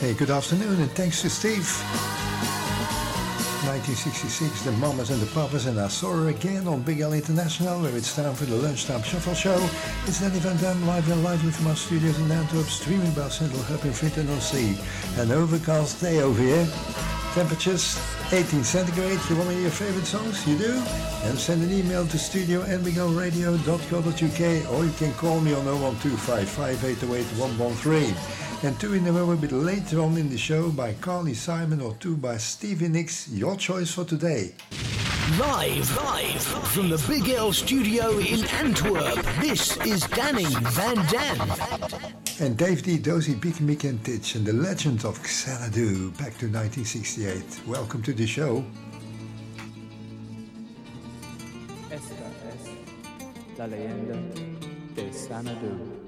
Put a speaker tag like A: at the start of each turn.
A: Hey, good afternoon, and thanks to Steve. 1966, the Mamas and the Papas, and I saw her again on Big L International, where it's time for the Lunchtime Shuffle Show. It's Danny Van Dam, live and lively from our studios in Antwerp, streaming by Central Hub in Frinton on Sea. An overcast day over here. Temperatures 18 centigrade. You want to hear your favorite songs? You do? And send an email to studio@biglradio.co.uk, or you can call me on 01255 808 113. And two in a row a bit later on in the show by Carly Simon or two by Stevie Nicks. Your choice for today.
B: Live from the Big L studio in Antwerp, this is Danny Van Dam.
A: And Dave D, Dozy, Beacon Meek and Titch and the legend of Xanadu back to 1968. Welcome to the show.
C: Esta es la leyenda de Xanadu.